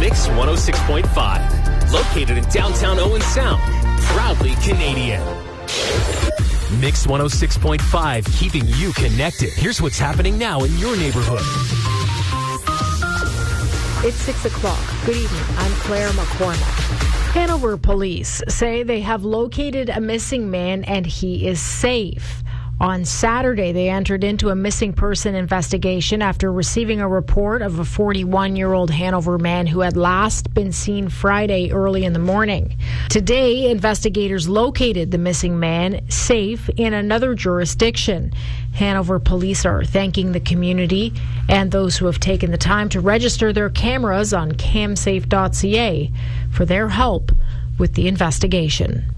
Mix 106.5. Located in downtown Owen Sound. Proudly Canadian. Mix 106.5, keeping you connected. Here's what's happening now in your neighborhood. It's 6 o'clock. Good evening. I'm Claire McCormack. Hanover police say they have located a missing man and he is safe. On Saturday, they entered into a missing person investigation after receiving a report of a 41-year-old Hanover man who had last been seen Friday early in the morning. Today, investigators located the missing man safe in another jurisdiction. Hanover police are thanking the community and those who have taken the time to register their cameras on camsafe.ca for their help with the investigation.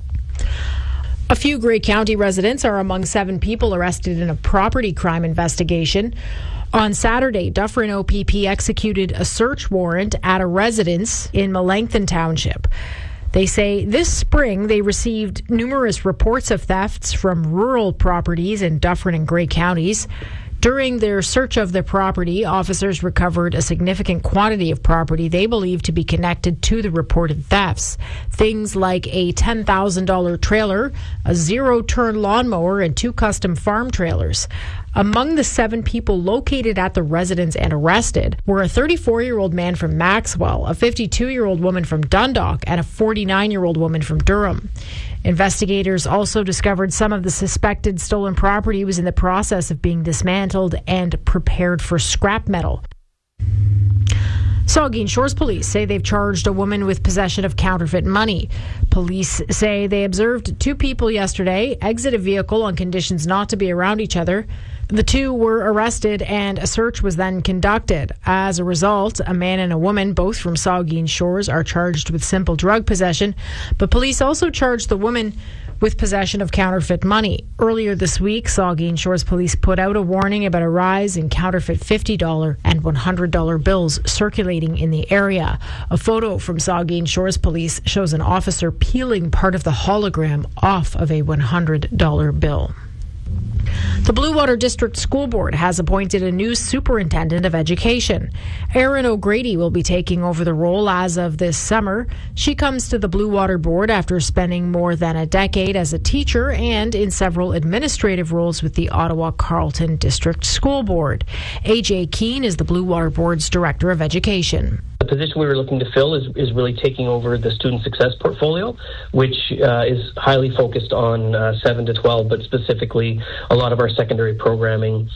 A few Grey County residents are among 7 people arrested in a property crime investigation. On Saturday, Dufferin OPP executed a search warrant at a residence in Melanchthon Township. They say this spring they received numerous reports of thefts from rural properties in Dufferin and Grey counties. During their search of the property, officers recovered a significant quantity of property they believe to be connected to the reported thefts. Things like a $10,000 trailer, a zero-turn lawnmower, and 2 custom farm trailers. Among the 7 people located at the residence and arrested were a 34-year-old man from Maxwell, a 52-year-old woman from Dundalk, and a 49-year-old woman from Durham. Investigators also discovered some of the suspected stolen property was in the process of being dismantled and prepared for scrap metal. Saugeen Shores police say they've charged a woman with possession of counterfeit money. Police say they observed 2 people yesterday exit a vehicle on conditions not to be around each other. The 2 were arrested and a search was then conducted. As a result, a man and a woman, both from Saugeen Shores, are charged with simple drug possession, but police also charged the woman with possession of counterfeit money. Earlier this week, Saugeen Shores police put out a warning about a rise in counterfeit $50 and $100 bills circulating in the area. A photo from Saugeen Shores police shows an officer peeling part of the hologram off of a $100 bill. The Blue Water District School Board has appointed a new superintendent of education. Erin O'Grady will be taking over the role as of this summer. She comes to the Blue Water Board after spending more than a decade as a teacher and in several administrative roles with the Ottawa Carleton District School Board. AJ Keane is the Blue Water Board's Director of Education. The position we were looking to fill is really taking over the student success portfolio, which is highly focused on 7 to 12, but specifically a lot of our secondary programming.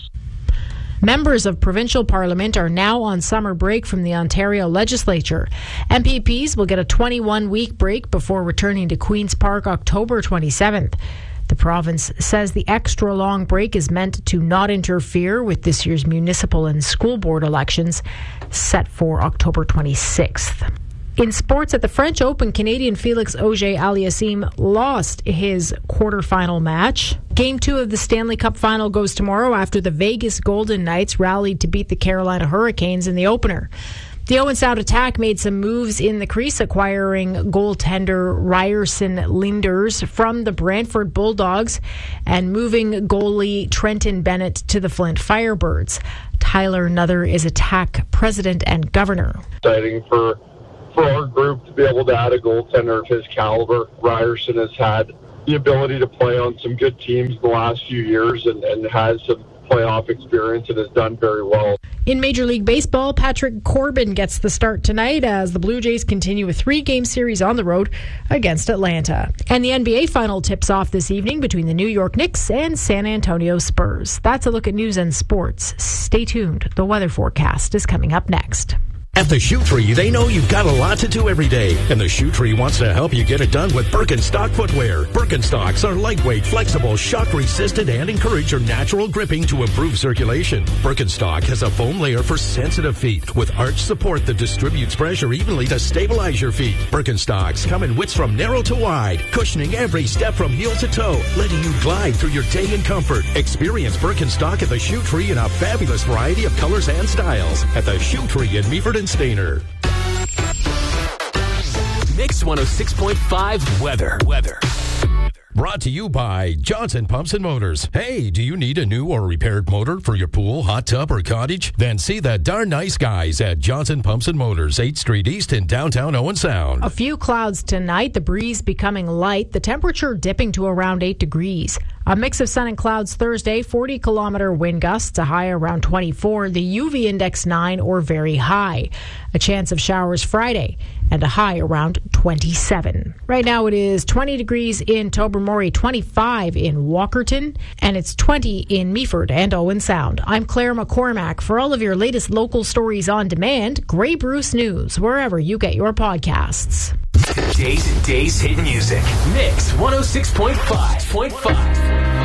Members of provincial parliament are now on summer break from the Ontario legislature. MPPs will get a 21-week break before returning to Queen's Park October 27th. The province says the extra long break is meant to not interfere with this year's municipal and school board elections set for October 26th. In sports, at the French Open, Canadian Felix Auger-Aliassime lost his quarterfinal match. Game 2 of the Stanley Cup final goes tomorrow after the Vegas Golden Knights rallied to beat the Carolina Hurricanes in the opener. The Owen Sound Attack made some moves in the crease, acquiring goaltender Ryerson Linders from the Brantford Bulldogs and moving goalie Trenton Bennett to the Flint Firebirds. Tyler Nuther is Attack president and governor. Exciting for our group to be able to add a goaltender of his caliber. Ryerson has had the ability to play on some good teams the last few years and has some playoff experience and has done very well. In Major League Baseball, Patrick Corbin gets the start tonight as the Blue Jays continue a 3-game series on the road against Atlanta. And the NBA final tips off this evening between the New York Knicks and San Antonio Spurs. That's a look at news and sports. Stay tuned. The weather forecast is coming up next. At the Shoe Tree, they know you've got a lot to do every day, and the Shoe Tree wants to help you get it done with Birkenstock footwear. Birkenstocks are lightweight, flexible, shock-resistant, and encourage your natural gripping to improve circulation. Birkenstock has a foam layer for sensitive feet with arch support that distributes pressure evenly to stabilize your feet. Birkenstocks come in widths from narrow to wide, cushioning every step from heel to toe, letting you glide through your day in comfort. Experience Birkenstock at the Shoe Tree in a fabulous variety of colors and styles at the Shoe Tree in Meaford and Stainer. Mix 106.5 weather. Brought to you by Johnson Pumps and Motors. Hey, do you need a new or repaired motor for your pool, hot tub, or cottage? Then see the darn nice guys at Johnson Pumps and Motors, 8th Street East in downtown Owen Sound. A few clouds tonight, the breeze becoming light, the temperature dipping to around 8 degrees. A mix of sun and clouds Thursday, 40-kilometer wind gusts, a high around 24, the UV index 9 or very high. A chance of showers Friday and a high around 27. Right now it is 20 degrees in Tobermory, 25 in Walkerton, and it's 20 in Meaford and Owen Sound. I'm Claire McCormack. For all of your latest local stories on demand, Grey Bruce News, wherever you get your podcasts. Today's hit music. Mix 106.5.